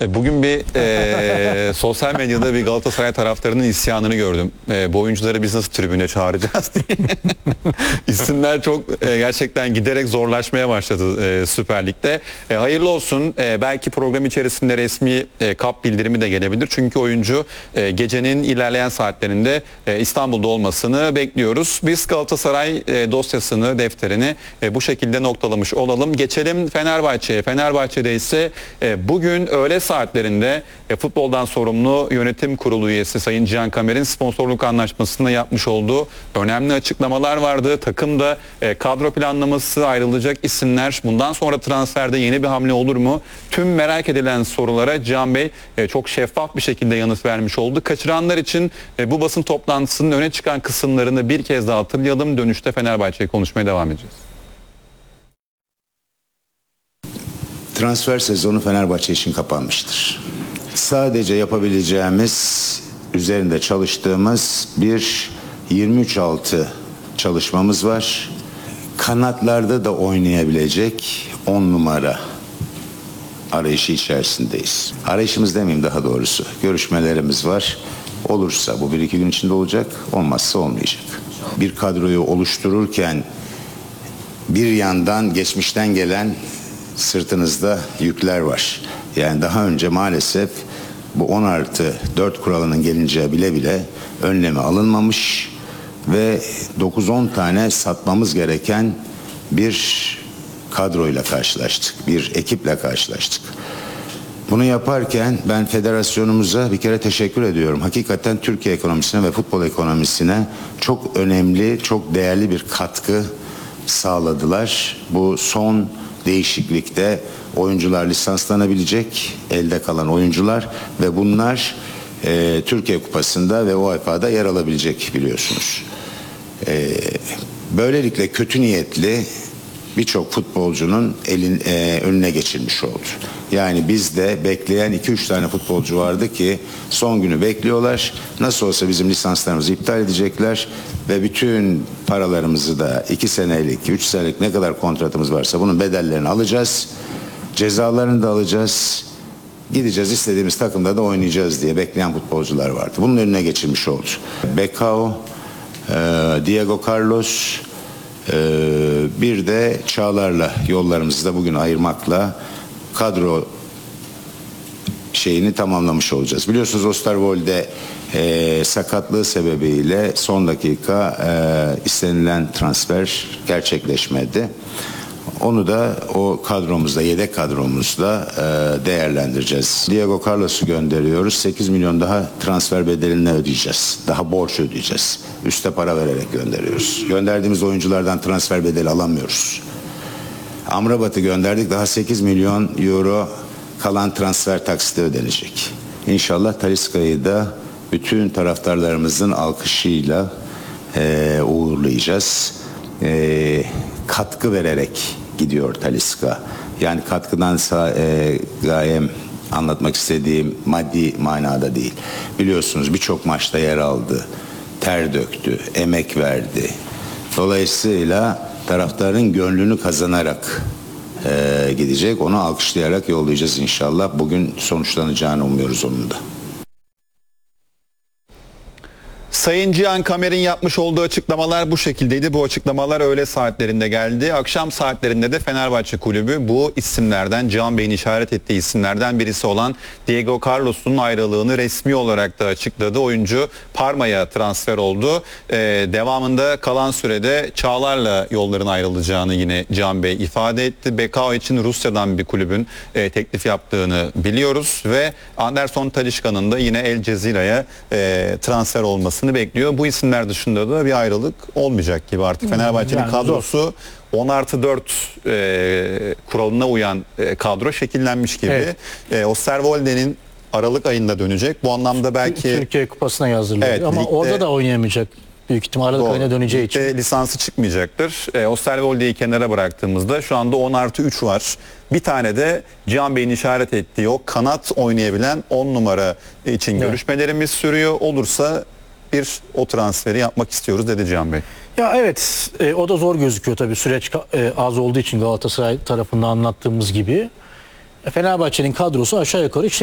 Bugün bir sosyal medyada bir Galatasaray taraftarının isyanını gördüm. Bu oyuncuları biz nasıl tribüne çağıracağız diye. İsimler çok gerçekten giderek zorlaşmaya başladı Süper Lig'de. Hayırlı olsun. Belki program içerisinde resmi kap bildirimi de gelebilir. Çünkü oyuncu gecenin ilerleyen saatlerinde İstanbul'da olmasını bekliyoruz. Biz Galatasaray dosyasını, defterini bu şekilde noktalamış olalım. Geçelim Fenerbahçe'ye. Fenerbahçe'de ise bugün öğle saatlerinde futboldan sorumlu yönetim kurulu üyesi Sayın Cihan Kamer'in sponsorluk anlaşmasında yapmış olduğu önemli açıklamalar vardı. Takımda kadro planlaması, ayrılacak isimler, bundan sonra transferde yeni bir hamle olur mu? Tüm merak edilen sorulara Cihan Bey çok şeffaf bir şekilde yanıt vermiş oldu. Kaçıranlar için bu basın toplantısının öne çıkan kısımlarını bir kez daha hatırlayalım. Dönüşte Fenerbahçe'yi konuşmaya devam edeceğiz. Transfer sezonu Fenerbahçe için kapanmıştır. Sadece yapabileceğimiz, üzerinde çalıştığımız bir 23-6 çalışmamız var. Kanatlarda da oynayabilecek 10 numara arayışı içerisindeyiz. Arayışımız demeyeyim daha doğrusu. Görüşmelerimiz var. Olursa bu 1-2 gün içinde olacak, olmazsa olmayacak. Bir kadroyu oluştururken bir yandan geçmişten gelen sırtınızda yükler var. Yani daha önce maalesef bu 10+4 kuralının gelince bile bile önlemi alınmamış ve 9-10 tane satmamız gereken bir kadroyla karşılaştık. Bir ekiple karşılaştık. Bunu yaparken ben federasyonumuza bir kere teşekkür ediyorum. Hakikaten Türkiye ekonomisine ve futbol ekonomisine çok önemli, çok değerli bir katkı sağladılar. Bu son değişiklikte oyuncular lisanslanabilecek, elde kalan oyuncular ve bunlar Türkiye Kupası'nda ve UEFA'da yer alabilecek, biliyorsunuz. Böylelikle kötü niyetli birçok futbolcunun önüne geçilmiş oldu. Yani bizde bekleyen 2-3 tane futbolcu vardı ki son günü bekliyorlar. Nasıl olsa bizim lisanslarımızı iptal edecekler ve bütün paralarımızı da 2 senelik, 3 senelik ne kadar kontratımız varsa bunun bedellerini alacağız. Cezalarını da alacağız. Gideceğiz, istediğimiz takımda da oynayacağız diye bekleyen futbolcular vardı. Bunun önüne geçilmiş oldu. Becao, Diego Carlos, bir de Çağlar'la yollarımızı da bugün ayırmakla kadro şeyini tamamlamış olacağız. Biliyorsunuz Osterwolde sakatlığı sebebiyle son dakika istenilen transfer gerçekleşmedi. Onu da o kadromuzda, yedek kadromuzda değerlendireceğiz. Diego Carlos'u gönderiyoruz. 8 milyon daha transfer bedelini ödeyeceğiz. Daha borç ödeyeceğiz. Üste para vererek gönderiyoruz. Gönderdiğimiz oyunculardan transfer bedeli alamıyoruz. Amrabat'ı gönderdik. Daha 8 milyon euro kalan transfer taksiti ödenecek. İnşallah Talisca'yı da bütün taraftarlarımızın alkışıyla uğurlayacağız. Katkı vererek gidiyor Talisca. Yani katkıdan gayem anlatmak istediğim maddi manada değil. Biliyorsunuz birçok maçta yer aldı, ter döktü, emek verdi. Dolayısıyla taraftarın gönlünü kazanarak gidecek. Onu alkışlayarak yollayacağız inşallah. Bugün sonuçlanacağını umuyoruz onun da. Sayın Cihan Kamer'in yapmış olduğu açıklamalar bu şekildeydi. Bu açıklamalar öğle saatlerinde geldi. Akşam saatlerinde de Fenerbahçe Kulübü bu isimlerden, Cihan Bey'in işaret ettiği isimlerden birisi olan Diego Carlos'un ayrılığını resmi olarak da açıkladı. Oyuncu Parma'ya transfer oldu. Devamında kalan sürede Çağlar'la yolların ayrılacağını yine Cihan Bey ifade etti. Becao için Rusya'dan bir kulübün teklif yaptığını biliyoruz ve Anderson Talisca'nın da yine El Cezira'ya transfer olmasını bekliyor. Bu isimler dışında da bir ayrılık olmayacak gibi artık. Fenerbahçe'nin yani kadrosu 10+4 kuralına uyan kadro şekillenmiş gibi. Evet. Osterwolde'nin Aralık ayında dönecek. Bu anlamda belki Türkiye Kupası'na hazırlanıyor, evet, ama ligde, orada da oynayamayacak. Büyük ihtimal Aralık ayına döneceği için. Lisansı çıkmayacaktır. Osterwolde'yi kenara bıraktığımızda şu anda 10+3 var. Bir tane de Cihan Bey'in işaret ettiği o kanat oynayabilen 10 numara için görüşmelerimiz sürüyor. Olursa o transferi yapmak istiyoruz dedi Cihan Bey. Ya evet, o da zor gözüküyor tabii, süreç az olduğu için Galatasaray tarafından anlattığımız gibi. Fenerbahçe'nin kadrosu aşağı yukarı